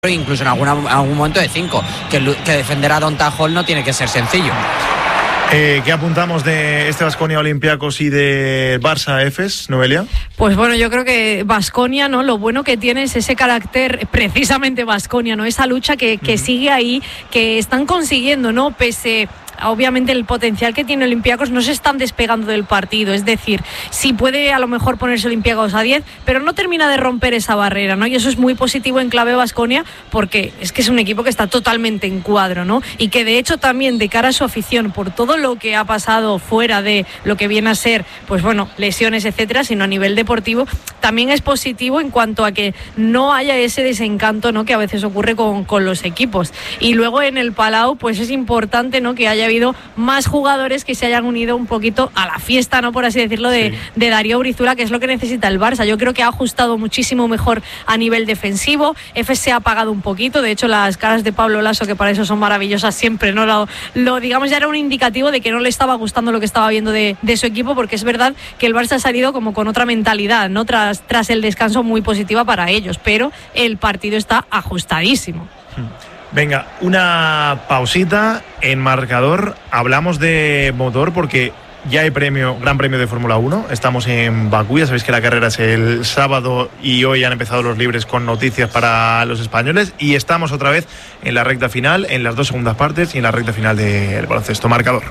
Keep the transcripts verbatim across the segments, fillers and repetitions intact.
incluso en alguna, algún momento de cinco, que, que defender a Donta Hall no tiene que ser sencillo. Eh, ¿Qué apuntamos de este Baskonia Olympiacos y de Barça Efes, Noelia? Pues bueno, yo creo que Baskonia, ¿no? Lo bueno que tiene es ese carácter, precisamente Baskonia, ¿no? Esa lucha que, que uh-huh. sigue ahí, que están consiguiendo, ¿no? Pese obviamente el potencial que tiene Olympiacos, no se están despegando del partido, es decir, sí puede a lo mejor ponerse Olympiacos a diez, pero no termina de romper esa barrera, ¿no? Y eso es muy positivo en clave Baskonia, porque es que es un equipo que está totalmente en cuadro, ¿no? Y que de hecho también de cara a su afición, por todo lo que ha pasado fuera de lo que viene a ser, pues bueno, lesiones, etcétera, sino a nivel deportivo, también es positivo en cuanto a que no haya ese desencanto, ¿no? Que a veces ocurre con, con los equipos. Y luego en el Palau, pues es importante, ¿no? Que haya habido más jugadores que se hayan unido un poquito a la fiesta, ¿no? Por así decirlo, de, sí. de Darío Brizuela, que es lo que necesita el Barça. Yo creo que ha ajustado muchísimo mejor a nivel defensivo. F se ha apagado un poquito. De hecho, las caras de Pablo Laso, que para eso son maravillosas siempre, ¿no? Lo, lo digamos, ya era un indicativo de que no le estaba gustando lo que estaba viendo de, de su equipo, porque es verdad que el Barça ha salido como con otra mentalidad, ¿no? Tras, tras el descanso muy positiva para ellos, pero el partido está ajustadísimo. Venga, una pausita en marcador. Hablamos de motor porque ya hay premio, Gran Premio de Fórmula uno. Estamos en Bakú, ya sabéis que la carrera es el sábado y hoy han empezado los libres con noticias para los españoles. Y estamos otra vez en la recta final, en las dos segundas partes y en la recta final del baloncesto. Marcador.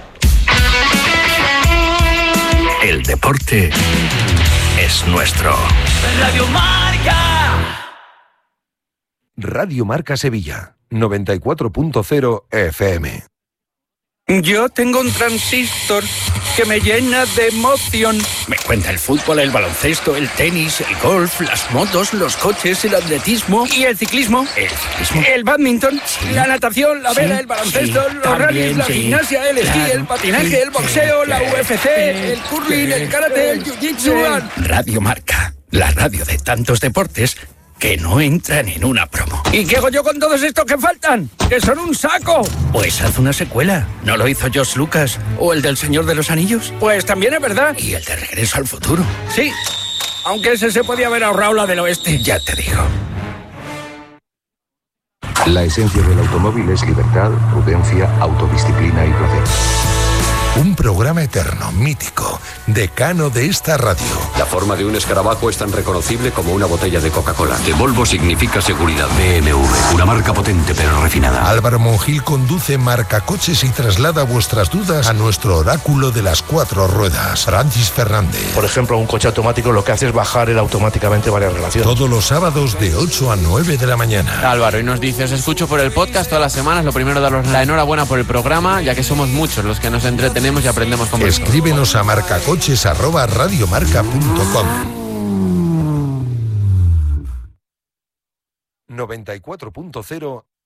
El deporte es nuestro. Radio Marca. Radio Marca Sevilla, noventa y cuatro punto cero F M. Yo tengo un transistor que me llena de emoción. Me cuenta el fútbol, el baloncesto, el tenis, el golf, las motos, los coches, el atletismo. ¿Y el ciclismo? El ciclismo. El badminton, sí. la natación, la vela, sí. el baloncesto, sí. los rallies, la sí. gimnasia, el esquí, claro. el patinaje, el boxeo, sí. la U F C, el curling, el karate, el jiu-jitsu. Radio Marca, la radio de tantos deportes que no entran en una promo. ¿Y qué hago yo con todos estos que faltan? ¡Que son un saco! Pues haz una secuela. ¿No lo hizo George Lucas? ¿O el del Señor de los Anillos? Pues también es verdad. ¿Y el de Regreso al Futuro? Sí, aunque ese se podía haber ahorrado la del oeste. Ya te digo. La esencia del automóvil es libertad, prudencia, autodisciplina y placer. Un programa eterno, mítico, decano de esta radio. La forma de un escarabajo es tan reconocible como una botella de Coca-Cola. De Volvo significa seguridad. B M W, una marca potente pero refinada. Álvaro Monjil conduce Marcacoches y traslada vuestras dudas a nuestro oráculo de las cuatro ruedas, Francis Fernández. Por ejemplo, un coche automático lo que hace es bajar él automáticamente varias relaciones. Todos los sábados de ocho a nueve de la mañana. Álvaro, y nos dice, os escucho por el podcast todas las semanas. Lo primero, daros la enhorabuena por el programa, ya que somos muchos los que nos entretenemos y aprendemos con vosotros. Escríbenos a marcacoches arroba radiomarca punto com. noventa y cuatro punto cero